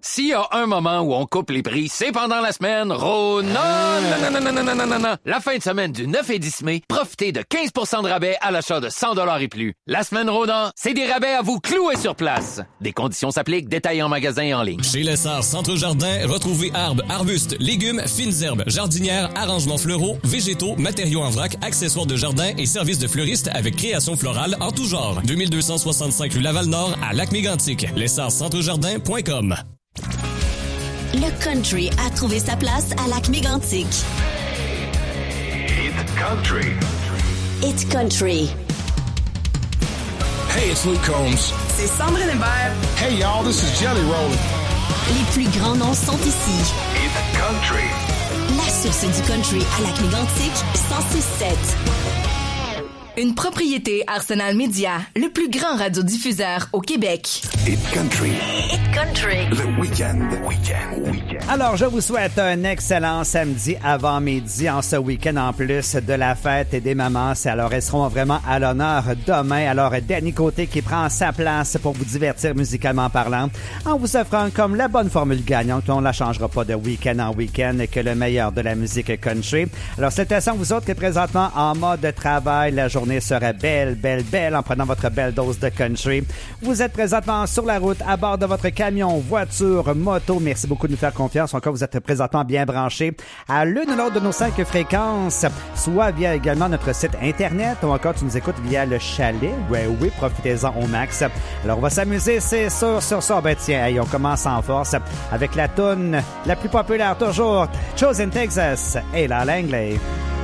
S'il y a un moment où on coupe les prix, c'est pendant la semaine Rona. Non. La fin de semaine du 9 et 10 mai, profitez de 15 % de rabais à l'achat de 100 $ et plus. La semaine Rona, c'est des rabais à vous clouer sur place. Des conditions s'appliquent, détails en magasin et en ligne. Chez Lessard Centre Jardin, retrouvez arbres, arbustes, légumes, fines herbes, jardinières, arrangements fleuraux, végétaux, matériaux en vrac, accessoires de jardin et services de fleuriste avec création florale en tout genre. 2265 rue Laval-Nord à Lac-Mégantic. LessardCentreJardin.com. Le country a trouvé sa place à Lac-Mégantic. It's country. It's country. Hey, it's Luke Combs. C'est Sandrine Hébert. Hey, y'all, this is Jelly Roll. Les plus grands noms sont ici. It's country. La source du country à Lac-Mégantic, 106.7. Une propriété Arsenal Media, le plus grand radiodiffuseur au Québec. It's country. It's country. Le week-end. Alors, je vous souhaite un excellent samedi avant-midi en ce week-end en plus de la fête et des mamans. Alors, elles seront vraiment à l'honneur demain. Alors, Danny Côté qui prend sa place pour vous divertir musicalement parlant en vous offrant comme la bonne formule gagnante. On ne la changera pas de week-end en week-end que le meilleur de la musique country. Alors, salutations vous autres qui présentement en mode travail. La journée sera belle en prenant votre belle dose de country. Vous êtes présentement sur la route à bord de votre camion, voiture, moto. Merci beaucoup de nous faire confiance. Encore, vous êtes présentement bien branchés à l'une ou l'autre de nos 5 fréquences, soit via également notre site Internet ou encore tu nous écoutes via le chalet. Oui, profitez-en au max. Alors, on va s'amuser, c'est sûr, sur ça. Ben tiens, hey, on commence en force avec la toune la plus populaire toujours, Chosen Texas et la Langley.